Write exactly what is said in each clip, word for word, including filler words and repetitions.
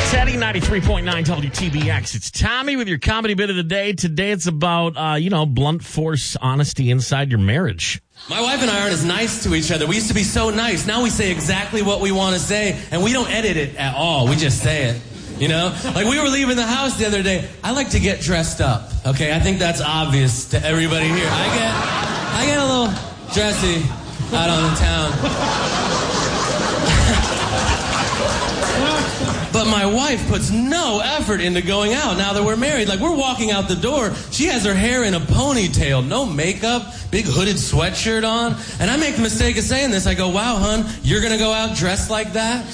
Teddy, ninety-three point nine W T B X. It's Tommy with your comedy bit of the day. Today it's about, uh, you know, blunt force honesty inside your marriage. My wife and I aren't as nice to each other. We used to be so nice. Now we say exactly what we want to say, and we don't edit it at all. We just say it, you know? Like, we were leaving the house the other day. I like to get dressed up, okay? I think that's obvious to everybody here. I get, I get a little dressy out on the town. But my wife puts no effort into going out now that we're married. Like, we're walking out the door. She has her hair in a ponytail, no makeup, big hooded sweatshirt on. And I make the mistake of saying this. I go, wow, hun, you're going to go out dressed like that?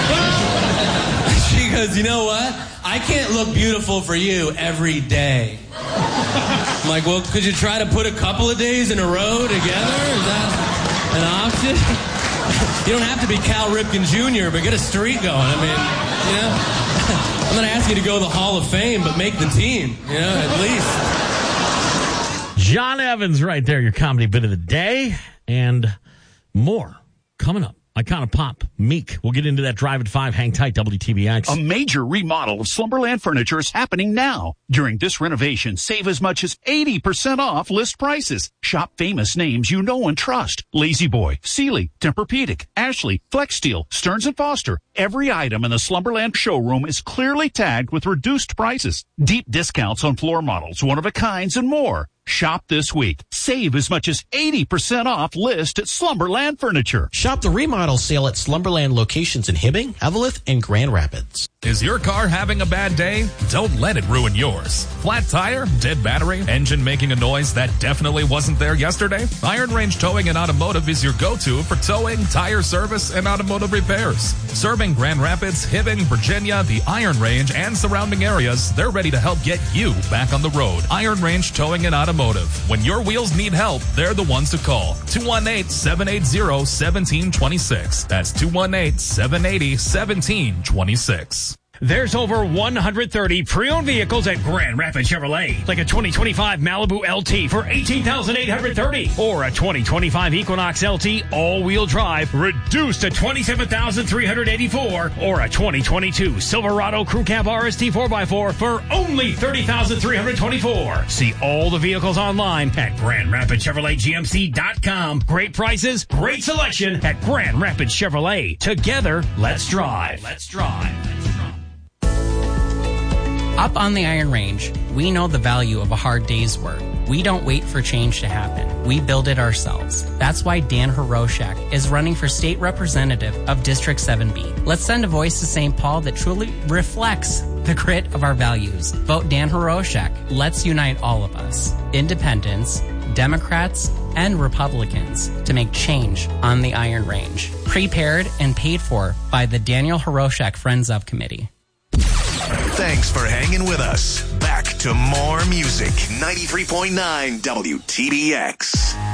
She goes, you know what? I can't look beautiful for you every day. I'm like, well, could you try to put a couple of days in a row together? Is that an option? You don't have to be Cal Ripken Junior, but get a streak going. I mean... You know, I'm going to ask you to go to the Hall of Fame, but make the team, you know, at least. John Evans right there, your comedy bit of the day, and more coming up. Icona Pop, Meek. We'll get into that drive at five. Hang tight, W T B X. A major remodel of Slumberland Furniture is happening now. During this renovation, save as much as eighty percent off list prices. Shop famous names you know and trust. Lazy Boy, Sealy, Tempur-Pedic, Ashley, Flex Steel, Stearns and Foster. Every item in the Slumberland showroom is clearly tagged with reduced prices. Deep discounts on floor models, one-of-a-kinds, and more. Shop this week. Save as much as eighty percent off list at Slumberland Furniture. Shop the remodel sale at Slumberland locations in Hibbing, Eveleth, and Grand Rapids. Is your car having a bad day? Don't let it ruin yours. Flat tire, dead battery, engine making a noise that definitely wasn't there yesterday? Iron Range Towing and Automotive is your go-to for towing, tire service, and automotive repairs. Serving Grand Rapids, Hibbing, Virginia, the Iron Range, and surrounding areas, they're ready to help get you back on the road. Iron Range Towing and Automotive. When your wheels need help, they're the ones to call. two one eight, seven eight zero, one seven two six. That's two one eight, seven eight zero, one seven two six. There's over one hundred thirty pre-owned vehicles at Grand Rapids Chevrolet, like a twenty twenty-five Malibu L T for eighteen thousand eight hundred thirty dollars, or a twenty twenty-five Equinox L T all-wheel drive reduced to twenty-seven thousand three hundred eighty-four dollars, or a twenty twenty-two Silverado Crew Cab R S T four by four for only thirty thousand three hundred twenty-four dollars. See all the vehicles online at Grand Rapids Chevrolet G M C dot com. Great prices, great selection at Grand Rapids Chevrolet. Together, let's drive. Let's drive. Let's drive. Up on the Iron Range, we know the value of a hard day's work. We don't wait for change to happen. We build it ourselves. That's why Dan Hiroshak is running for state representative of District seven B. Let's send a voice to Saint Paul that truly reflects the grit of our values. Vote Dan Hiroshak. Let's unite all of us. Independents, Democrats, and Republicans to make change on the Iron Range. Prepared and paid for by the Daniel Hiroshak Friends of Committee. Thanks for hanging with us. Back to more music. ninety-three point nine W T B X.